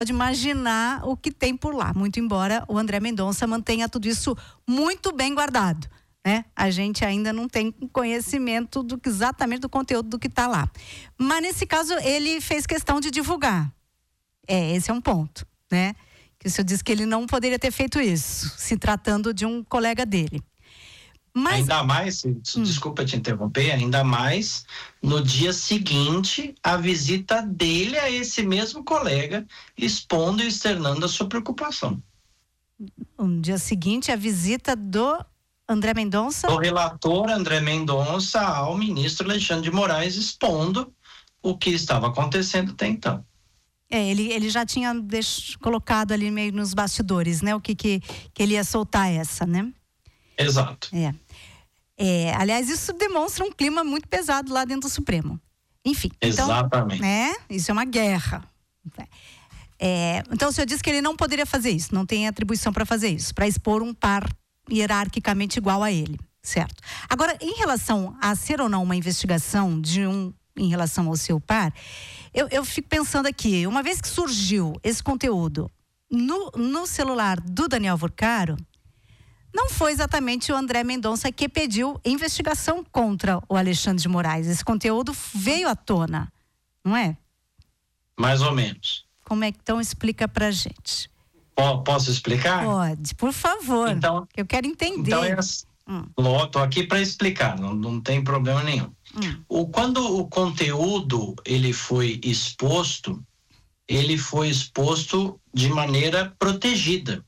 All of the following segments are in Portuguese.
pode imaginar o que tem por lá, muito embora o André Mendonça mantenha tudo isso muito bem guardado, né? A gente ainda não tem conhecimento exatamente do conteúdo do que está lá. Mas nesse caso ele fez questão de divulgar. Esse é um ponto, né? Que o senhor disse que ele não poderia ter feito isso, se tratando de um colega dele. Mas... Ainda mais, desculpa te interromper, ainda mais no dia seguinte, a visita dele a esse mesmo colega, expondo e externando a sua preocupação. No dia seguinte, a visita do André Mendonça? O relator André Mendonça ao ministro Alexandre de Moraes, expondo o que estava acontecendo até então. Ele já tinha colocado ali meio nos bastidores, né? O que ele ia soltar essa, né? Exato. Aliás, isso demonstra um clima muito pesado lá dentro do Supremo. Enfim. Exatamente. Então, né? Isso é uma guerra. Então, o senhor disse que ele não poderia fazer isso, não tem atribuição para fazer isso, para expor um par hierarquicamente igual a ele, certo? Agora, em relação a ser ou não uma investigação em relação ao seu par, eu fico pensando aqui, uma vez que surgiu esse conteúdo no celular do Daniel Vorcaro, não foi exatamente o André Mendonça que pediu investigação contra o Alexandre de Moraes. Esse conteúdo veio à tona, não é? Mais ou menos. Como é que então explica pra gente? Posso explicar? Pode, por favor. Então, eu quero entender. Então tô aqui para explicar, não tem problema nenhum. Quando o conteúdo ele foi exposto de maneira protegida.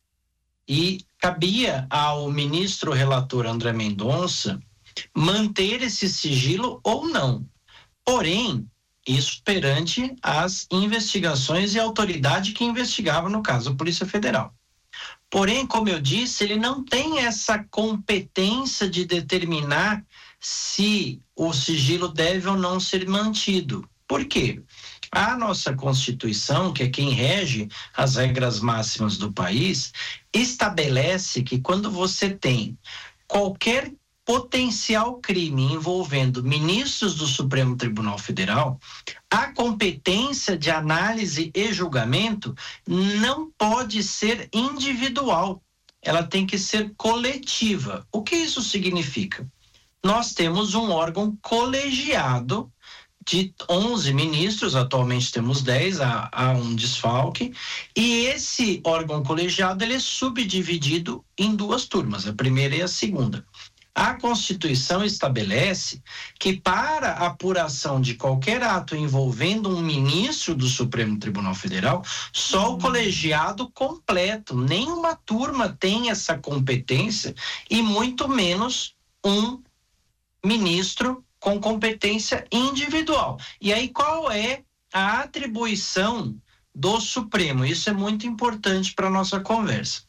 E cabia ao ministro relator André Mendonça manter esse sigilo ou não. Porém, isso perante as investigações e a autoridade que investigava, no caso, a Polícia Federal. Porém, como eu disse, ele não tem essa competência de determinar se o sigilo deve ou não ser mantido. Por quê? A nossa Constituição, que é quem rege as regras máximas do país, estabelece que quando você tem qualquer potencial crime envolvendo ministros do Supremo Tribunal Federal, a competência de análise e julgamento não pode ser individual, ela tem que ser coletiva. O que isso significa? Nós temos um órgão colegiado de 11 ministros, atualmente temos 10, há um desfalque, e esse órgão colegiado ele é subdividido em duas turmas, a primeira e a segunda. A Constituição estabelece que para a apuração de qualquer ato envolvendo um ministro do Supremo Tribunal Federal, só o colegiado completo, nenhuma turma tem essa competência e muito menos um ministro com competência individual. E aí qual é a atribuição do Supremo? Isso é muito importante para a nossa conversa.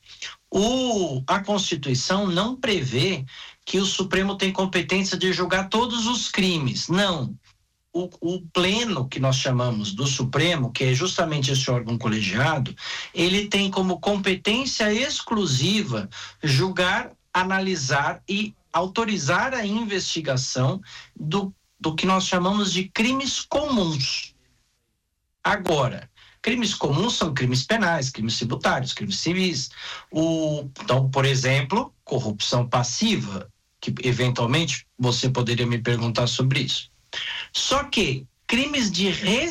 A Constituição não prevê que o Supremo tem competência de julgar todos os crimes. Não. O pleno, que nós chamamos do Supremo, que é justamente esse órgão colegiado, ele tem como competência exclusiva julgar, analisar e autorizar a investigação do que nós chamamos de crimes comuns. Agora, crimes comuns são crimes penais, crimes tributários, crimes civis. Então, por exemplo, corrupção passiva, que eventualmente você poderia me perguntar sobre isso. Só que crimes de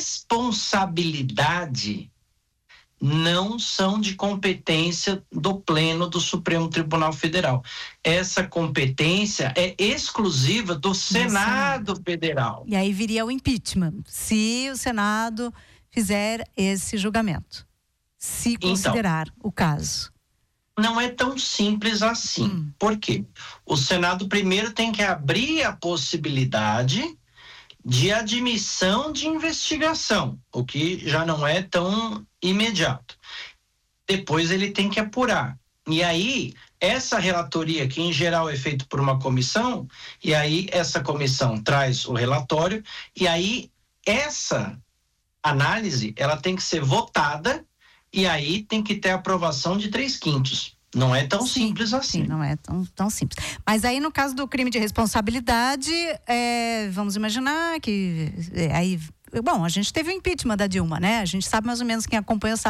responsabilidade não são de competência do Pleno do Supremo Tribunal Federal. Essa competência é exclusiva do Senado Federal. E aí viria o impeachment, se o Senado fizer esse julgamento, se considerar o caso. Não é tão simples assim. Por quê? O Senado primeiro tem que abrir a possibilidade de admissão de investigação, o que já não é tão imediato. Depois ele tem que apurar. E aí, essa relatoria, que em geral é feita por uma comissão, e aí essa comissão traz o relatório, e aí essa análise, ela tem que ser votada, e aí tem que ter aprovação de 3/5. Não é tão simples assim. Sim, não é tão simples. Mas aí no caso do crime de responsabilidade, vamos imaginar que aí Bom, a gente teve o impeachment da Dilma, né? A gente sabe mais ou menos, quem acompanha sabe